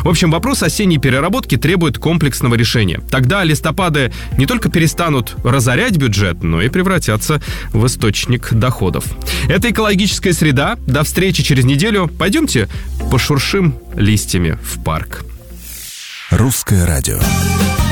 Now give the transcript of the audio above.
В общем, вопрос осенней переработки требует комплексного решения. Тогда листопады не только перестанут разорять бюджет, но и превратятся в источник доходов. Это «Экологическая среда». До встречи через неделю. Пойдемте пошуршим листьями в парк. Русское радио.